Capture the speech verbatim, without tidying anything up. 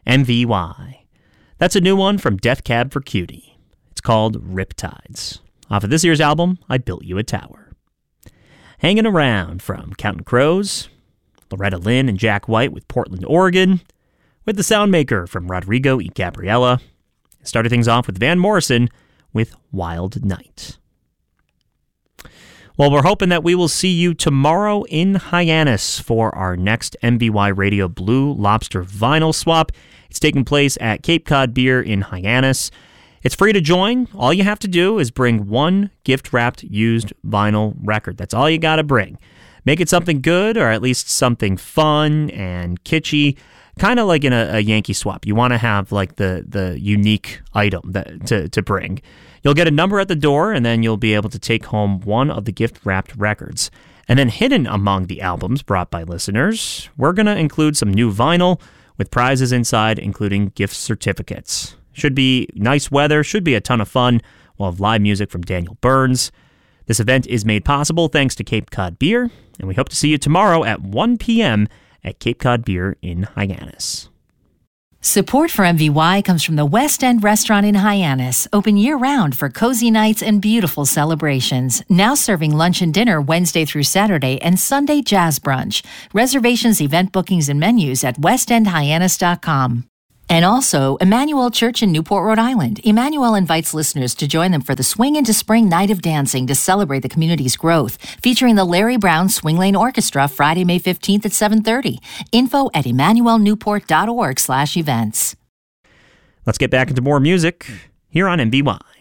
M V Y. That's a new one from Death Cab for Cutie. It's called Riptides. Off of this year's album, I Built You a Tower. Hanging Around from Counting Crows, Loretta Lynn and Jack White with Portland, Oregon, with The Soundmaker from Rodrigo y Gabriela. Started things off with Van Morrison with Wild Night. Well, we're hoping that we will see you tomorrow in Hyannis for our next M V Y Radio Blue Lobster vinyl swap. It's taking place at Cape Cod Beer in Hyannis. It's free to join. All you have to do is bring one gift-wrapped used vinyl record. That's all you got to bring. Make it something good, or at least something fun and kitschy, kind of like in a, a Yankee swap. You want to have like the the unique item that to, to bring. You'll get a number at the door, and then you'll be able to take home one of the gift-wrapped records. And then hidden among the albums brought by listeners, we're going to include some new vinyl with prizes inside, including gift certificates. Should be nice weather, should be a ton of fun. We'll have live music from Daniel Burns. This event is made possible thanks to Cape Cod Beer, and we hope to see you tomorrow at one p.m. at Cape Cod Beer in Hyannis. Support for M V Y comes from the West End Restaurant in Hyannis, open year-round for cozy nights and beautiful celebrations. Now serving lunch and dinner Wednesday through Saturday and Sunday jazz brunch. Reservations, event bookings, and menus at west end hyannis dot com. And also, Emmanuel Church in Newport, Rhode Island. Emmanuel invites listeners to join them for the Swing into Spring Night of Dancing to celebrate the community's growth, featuring the Larry Brown Swing Lane Orchestra Friday, May fifteenth at seven thirty. Info at emmanuel newport dot org slash events. Let's get back into more music here on M V Y.